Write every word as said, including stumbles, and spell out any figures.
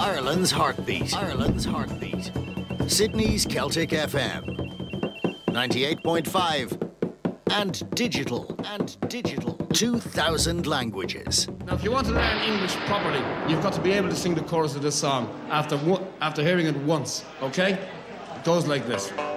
Ireland's heartbeat. Ireland's heartbeat. Sydney's Celtic F M. ninety-eight point five. And digital. And digital. two thousand languages. Now, if you want to learn English properly, you've got to be able to sing the chorus of this song after, after hearing it once, okay? It goes like this.